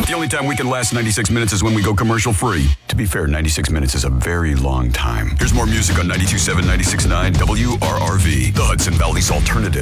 The only time we can last 96 minutes is when we go commercial free. To be fair, 96 minutes is a very long time. Here's more music on 92.7, 96.9 WRRV, the Hudson Valley's alternative.